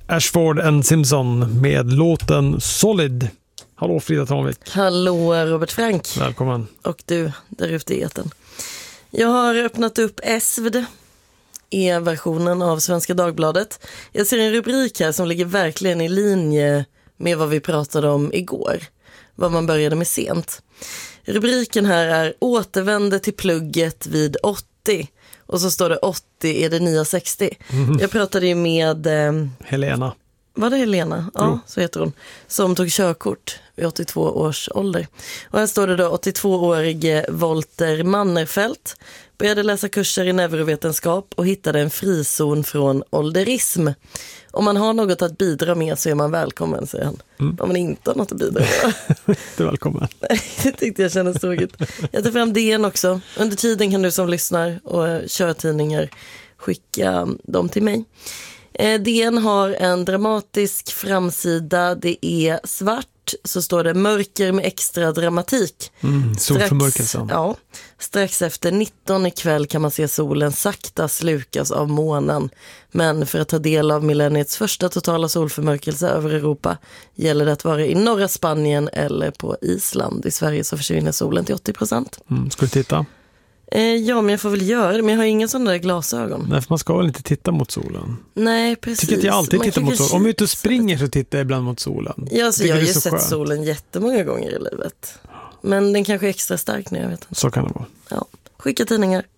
Ashford and Simpson med låten Solid. Hallå Frida Tranvik. Hallå Robert Frank. Välkommen. Och du där ute i etern. Jag har öppnat upp SvD, e-versionen av Svenska Dagbladet. Jag ser en rubrik här som ligger verkligen i linje med vad vi pratade om igår. Vad man började med sent. Rubriken här är återvände till plugget vid 80. Och så står det 80 är det nya 60. Jag pratade ju med Helena. Var det Helena? Ja, så heter hon. Som tog körkort vid 82 års ålder. Och här står det då 82-årige Volter Mannerfelt. Började läsa kurser i neurovetenskap och hittade en frizon från ålderism. Om man har något att bidra med så är man välkommen, säger han. Om man inte har något att bidra med. Du är välkommen. Det tyckte jag kändes tråkigt. Jag tar fram DN också. Under tiden kan du som lyssnar och kör tidningar skicka dem till mig. DN har en dramatisk framsida. Det är svart, så står det mörker med extra dramatik. Solförmörkelsen. Ja, strax efter 19 ikväll kan man se solen sakta slukas av månen. Men för att ta del av millenniets första totala solförmörkelse över Europa gäller det att vara i norra Spanien eller på Island. I Sverige så försvinner solen till 80%. Ska du titta? Ja, men jag får väl göra det. Men jag har inga sådana där glasögon. Nej, för man ska väl inte titta mot solen. Nej, precis. Tycker att jag alltid tittar mot solen. Om jag är ute och springer så tittar jag ibland mot solen. Ja, så jag har ju sett skönt. solen jättemånga gånger i livet. Men den kanske är extra stark nu, jag vet inte. Så kan det vara. Ja. Skicka tidningar.